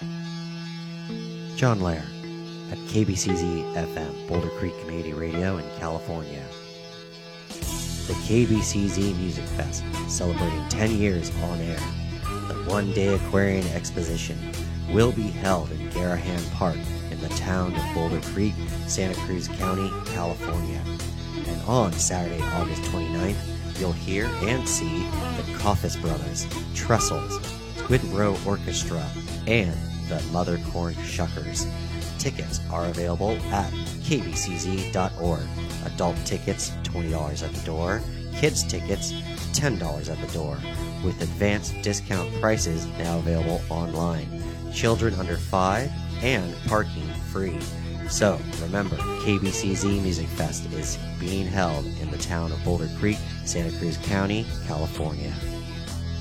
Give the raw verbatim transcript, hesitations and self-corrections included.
John Lair at K B C Z F M, Boulder Creek Community Radio in California. The K B C Z Music Fest, celebrating ten years on air. The one-day Aquarian Exposition will be held in Garahan Park in the town of Boulder Creek, Santa Cruz County, California. And on Saturday, August twenty-ninth, you'll hear and see the Coffis Brothers, Trestles, Squid Row Orchestra, and the Mother Corn Shuckers. Tickets are available at k b c z dot org. Adult tickets, twenty dollars at the door. Kids tickets, ten dollars at the door, with advanced discount prices now available online. Children under five and parking free. So remember, K B C Z Music Fest is being held in the town of Boulder Creek, Santa Cruz County, California.